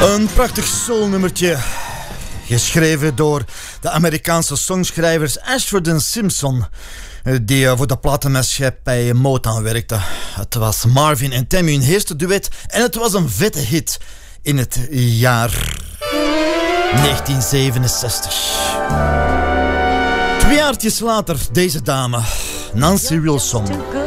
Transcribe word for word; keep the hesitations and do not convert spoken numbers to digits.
Een prachtig soulnummertje, geschreven door de Amerikaanse songschrijvers Ashford en Simpson, die voor de platenmaatschappij Motown werkten. Het was Marvin en Tammy hun eerste duet en het was een vette hit in het jaar negentien zevenenzestig. Twee jaartjes later deze dame, Nancy Wilson.